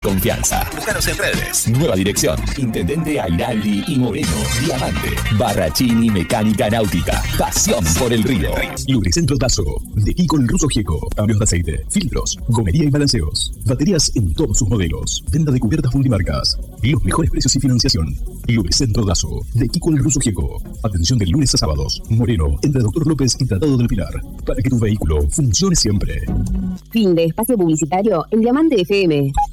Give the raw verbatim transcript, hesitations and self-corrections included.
confianza. Búscanos en redes. Nueva dirección. Intendente Airaldi y Moreno. Diamante. Barrachini Mecánica Náutica. Pasión por el río. Lubricentro Dazo. De Kiko el Ruso Gieco. Cambios de aceite. Filtros. Gomería y balanceos. Baterías en todos sus modelos. Venta de cubiertas multimarcas. Los mejores precios y financiación. Lubricentro Dazo. De Kiko el Ruso Gieco. Atención de lunes a sábados. Moreno. Entre Doctor López y Tratado del Pilar. Para que tu vehículo funcione siempre. Fin de espacio publicitario en Diamante F M.